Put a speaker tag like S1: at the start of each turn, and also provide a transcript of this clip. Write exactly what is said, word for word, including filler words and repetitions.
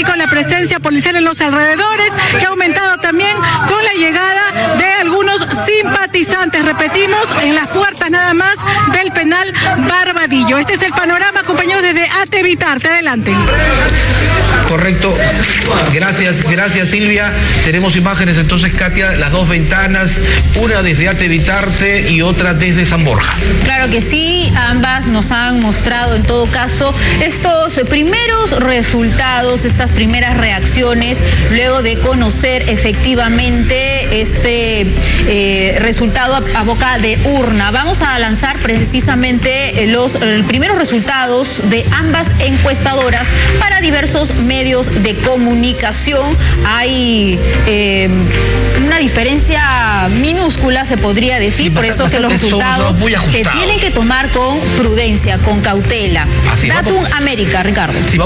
S1: con la presencia policial en los alrededores, que ha aumentado también con la llegada de algunos simpatizantes, repetimos, en las puertas nada más del penal Barbadillo. Este es el panorama, compañeros, desde Atevitarte. Adelante.
S2: Correcto, gracias, gracias Silvia. Tenemos imágenes entonces, Katia, las dos ventanas, una desde Atevitarte y otra desde San Borja.
S3: Claro que sí, ambas nos han mostrado en todo caso estos primeros resultados, estas primeras reacciones, luego de conocer efectivamente este eh, resultado a, a boca de urna. Vamos a lanzar precisamente los eh, primeros resultados de ambas encuestadoras para diversos medios de comunicación. Hay eh, una diferencia minúscula, se podría decir, sí, por bastante, eso que los resultados se tienen que tomar con prudencia, con cautela. Así, Datum vamos. América, Ricardo. Sí,